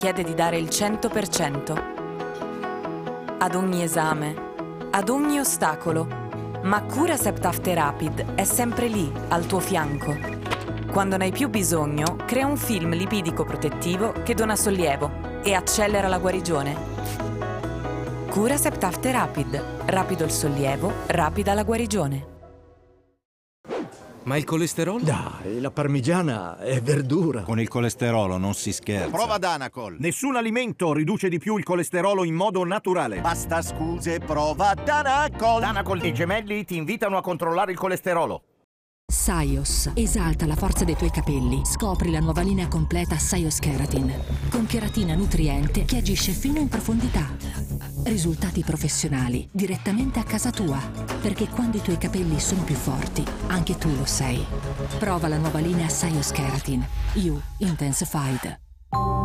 chiede di dare il 100% ad ogni esame, ad ogni ostacolo, ma Curacept After Rapid è sempre lì, al tuo fianco. Quando ne hai più bisogno, crea un film lipidico protettivo che dona sollievo e accelera la guarigione. Curacept After Rapid. Rapido il sollievo, rapida la guarigione. Ma il colesterolo? Dai, la parmigiana è verdura. Con il colesterolo non si scherza. Prova Danacol. Nessun alimento riduce di più il colesterolo in modo naturale. Basta scuse, prova Danacol. Danacol e Gemelli ti invitano a controllare il colesterolo. Saios esalta la forza dei tuoi capelli. Scopri la nuova linea completa Saios Keratin, con cheratina nutriente che agisce fino in profondità. Risultati professionali direttamente a casa tua, perché quando i tuoi capelli sono più forti, anche tu lo sei. Prova la nuova linea Saios Keratin You Intensified.